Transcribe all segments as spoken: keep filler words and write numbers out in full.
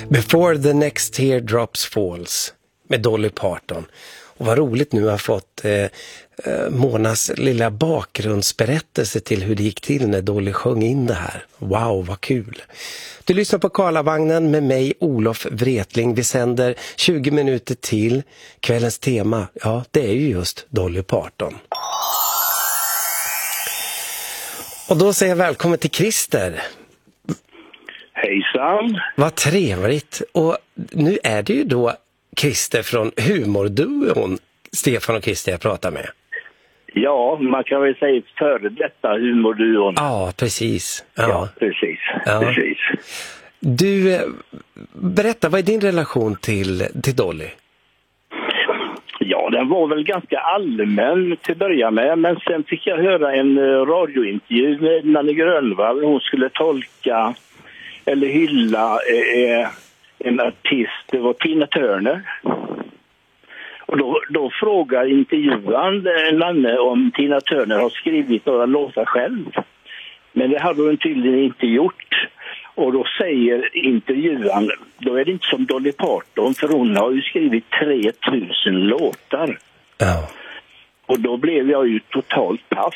Before the next teardrops falls med Dolly Parton. Och vad roligt nu har fått eh, eh, Monas lilla bakgrundsberättelse till hur det gick till när Dolly sjöng in det här. Wow, vad kul. Du lyssnar på Karlavagnen med mig, Olof Wretling. Vi sänder tjugo minuter till. Kvällens tema, ja, det är ju just Dolly Parton. Och då säger jag välkommen till Christer. Hejsan. Vad trevligt. Och nu är det ju då Christer från humorduon Stefan och Christer jag pratar med. Ja, man kan väl säga före detta humorduon. Ja, precis. Ja, ja precis. Ja. precis. Du, berätta, vad är din relation till, till Dolly? Ja, den var väl ganska allmän till att börja med. Men sen fick jag höra en radiointervju med Nanne Grönvall. Hon skulle tolka eller hylla eh, en artist. Det var Tina Turner. Och då, då frågar intervjuaren Nanne om Tina Turner har skrivit några låtar själv. Men det hade hon tydligen inte gjort. Och då säger intervjuaren, då är det inte som Dolly Parton, för hon har ju skrivit tre tusen låtar. Ja. Och då blev jag ju totalt paff.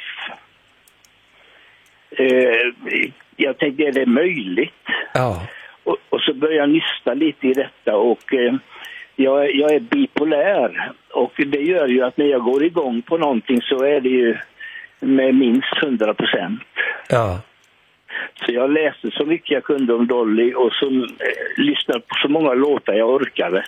Eh, jag tänkte, är det möjligt? Ja. Och, och så började jag nysta lite i detta och eh, jag, jag är bipolär. Och det gör ju att när jag går igång på någonting så är det ju med minst hundra procent. Ja. Så jag läste så mycket jag kunde om Dolly och så eh, lyssnade på så många låtar jag orkade.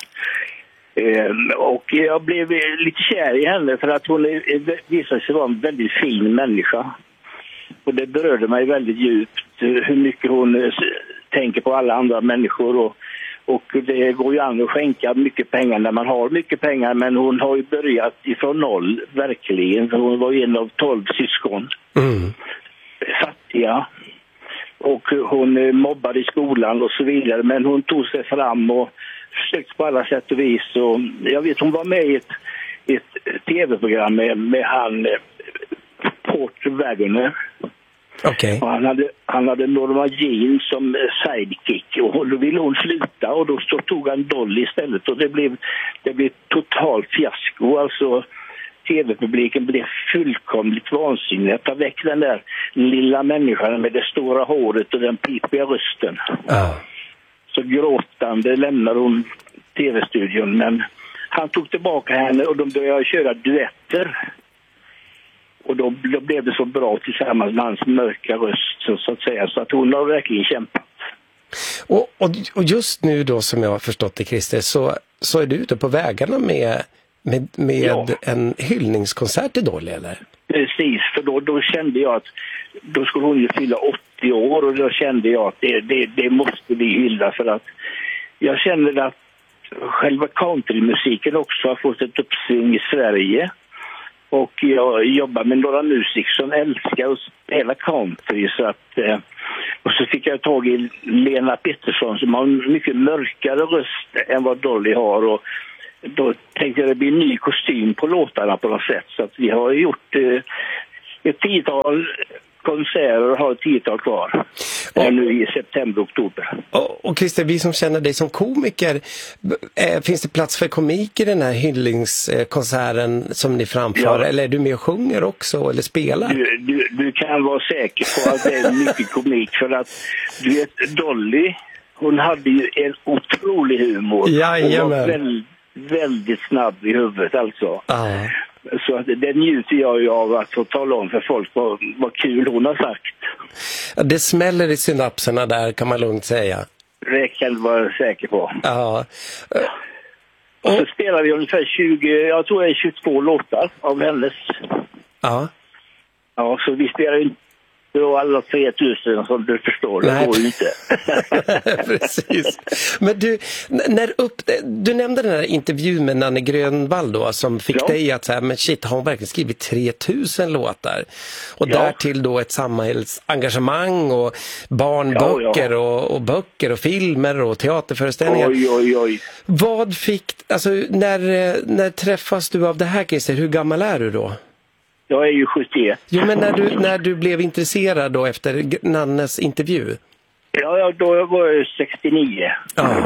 Eh, och jag blev lite kär i henne för att hon är, visade sig vara en väldigt fin människa. Och det berörde mig väldigt djupt hur mycket hon tänker på alla andra människor. Och, och det går ju an att skänka mycket pengar när man har mycket pengar. Men hon har ju börjat ifrån noll, verkligen. För hon var ju en av tolv syskon. Mm. Fattiga. Och hon mobbade i skolan och så vidare. Men hon tog sig fram och försökte på alla sätt och vis. Och jag vet, hon var med i ett, ett tv-program med, med han Porter Wagoner. Okay. Och han hade, han hade Norma Jean som sidekick. Och då ville hon sluta. Och då så tog han Dolly istället. Och det blev, det blev totalt fiasko. Alltså tv-publiken blev fullkomligt vansinnig att ta väck den där lilla människan med det stora håret och den pipiga rösten. Ja. Så gråtande lämnade hon tv-studion. Men han tog tillbaka henne och de började köra duetter. Och då, då blev det så bra tillsammans med hans mörka röst så, så att säga. Så att hon har verkligen kämpat. Och, och, och just nu då som jag har förstått det, Christer, så, så är du ute på vägarna med, med, med ja. en hyllningskonsert till Dolly, eller? Precis, för då, då kände jag att då skulle hon ju fylla åttio år och då kände jag att det, det, det måste vi hylla för att jag känner att själva countrymusiken också har fått ett uppsving i Sverige. Och jag jobbar med några musiker som älskar att spela country. Så att, eh, och så fick jag tag i Lena Pettersson som har en mycket mörkare röst än vad Dolly har. Och då tänkte jag att det blir en ny kostym på låtarna på något sätt. Så att vi har gjort eh, ett tiotal konserter och har ett tiotal kvar. Och, nu i september, oktober. Och, och Christer, vi som känner dig som komiker, äh, finns det plats för komik i den här hyllningskonserten som ni framför? Ja. Eller är du med och sjunger också eller spelar? Du, du, du kan vara säker på att det är mycket komik för att du vet, Dolly, hon hade ju en otrolig humor. Jajamän. Hon var väldigt, väldigt snabb i huvudet alltså. Ah. Så att det njuter jag ju av att få tala om för folk vad, vad kul hon har sagt. Det smäller i synapserna där, kan man lugnt säga. Det kan du vara säker på. Ja. Och så spelar vi ungefär tjugo, jag tror det är tjugotvå låtar av hennes. Ja. Ja, så vi spelar ju inte alla tre tusen som du förstår. Det Nej. går ju inte. Precis. Men du, när upp, du nämnde den här intervjun med Nanne Grönvall då, som fick ja. dig att säga, men shit, har hon verkligen skrivit tre tusen låtar? Och ja. därtill då ett samhällsengagemang och barnböcker ja, ja. Och, och böcker och filmer och teaterföreställningar. Oj, oj, oj. Vad fick, alltså när, när träffas du av det här, Christer? Hur gammal är du då? Jag är ju sjuttioett. Jo, men när du, när du blev intresserad då efter Nannes intervju? Ja, ja då var jag sextionio. Ja.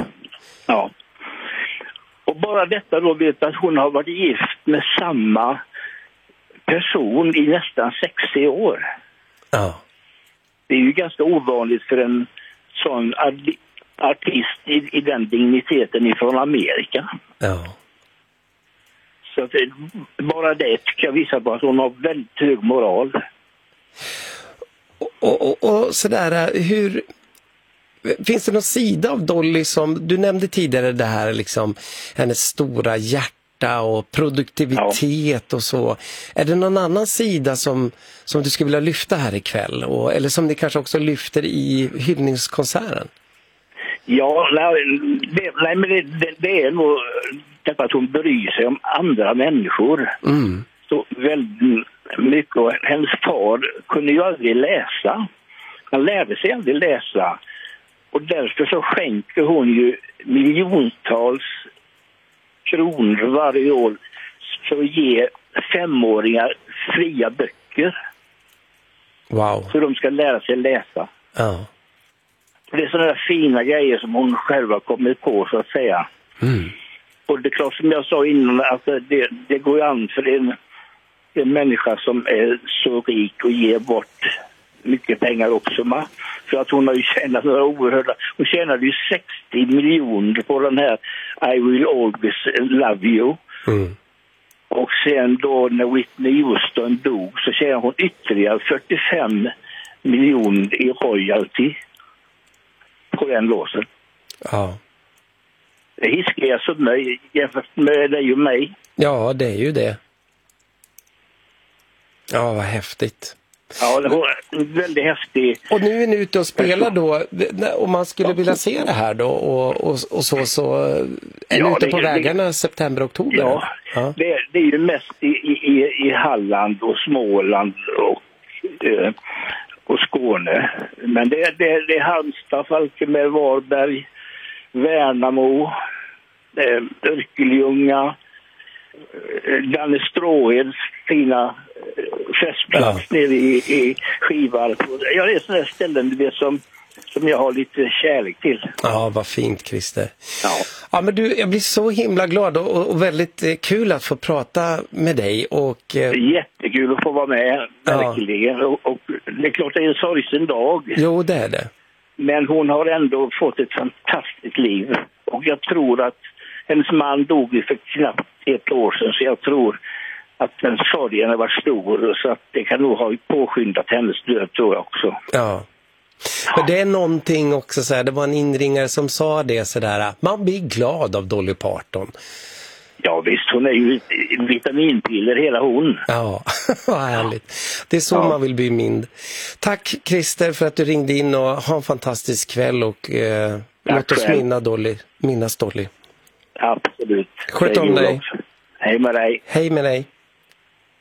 Ja. Och bara detta då vet att hon har varit gift med samma person i nästan sextio år. Ja. Det är ju ganska ovanligt för en sån artist i, i den digniteten ifrån Amerika. Ja. Så att bara det tycker jag visar på att hon har väldigt hög moral. Och, och, och, och sådär, hur... Finns det någon sida av Dolly som... Du nämnde tidigare det här, liksom, hennes stora hjärta och produktivitet ja. och så. Är det någon annan sida som, som du skulle vilja lyfta här ikväll? Och, eller som ni kanske också lyfter i hyllningskonserten? Ja, nej, det, nej men det, det, det är nog därför att hon bryr sig om andra människor. Mm. Så väldigt mycket. Och hennes far kunde ju aldrig läsa. Han lärde sig aldrig läsa. Och därför så skänker hon ju miljontals kronor varje år för att ge femåringar fria böcker. Wow. Så de ska lära sig läsa. Ja. Det är sådana där fina grejer som hon själv har kommit på, så att säga. Mm. Och det är klart, som jag sa innan, att det, det går an för en, en människa som är så rik och ger bort mycket pengar också. Ma. För att hon har ju tjänat några oerhörda... Hon tjänade ju sextio miljoner på den här I will always love you. Mm. Och sen då när Whitney Houston dog så tjänade hon ytterligare fyrtiofem miljoner i royalty på den låsen. Ja. Det hiskar jag som mig jämfört med dig och mig. Ja, det är ju det. Ja, vad häftigt. Ja, det var väldigt häftigt. Och nu är ni ute och spelar då, om man skulle vilja se det här då och, och, och så, så är ni ja, ute det, på det, vägarna september, oktober? Ja, ja. Det, det är ju mest i, i, i Halland och Småland och, eh, och Skåne. Men det, det, det är Halmstad, Falkenberg, Varberg, Värnamo, eh, Örkelljunga, eh, Danne Stråheds fina festplats ja. nere i, i Skivarp. Ja, det är sådana ställen du vet, som, som jag har lite kärlek till. Ja, vad fint, Christer. Ja. Ja, men du, jag blir så himla glad och, och väldigt eh, kul att få prata med dig. Och, eh... Jättekul att få vara med, verkligen. Ja. Och, och det är klart det är en sorgsen dag. Jo, det är det. Men hon har ändå fått ett fantastiskt liv. Och jag tror att hennes man dog för knappt ett år sedan, så jag tror att den sorgen har varit stor, så att det kan nog ha påskyndat hennes död, tror jag också. Ja. Men det är någonting också så här, det var en inringare som sa det sådär, man blir glad av Dolly Parton. Ja visst, hon är ju vitaminpiller hela hon. Ja, vad härligt. Det är så ja. man vill bli mind. Tack Christer för att du ringde in och ha en fantastisk kväll och eh, låt oss minna Dolly, minnas Dolly. Absolut. Sköt om dig. Hej med dig. Hej med dig.